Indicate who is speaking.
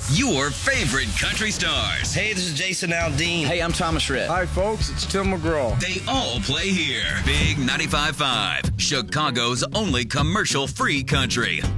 Speaker 1: Your favorite country stars.
Speaker 2: Hey, this is Jason Aldean.
Speaker 3: Hey, I'm Thomas Rhett.
Speaker 4: Hi, folks. It's Tim McGraw.
Speaker 1: They all play here. Big 95.5, Chicago's only commercial-free country.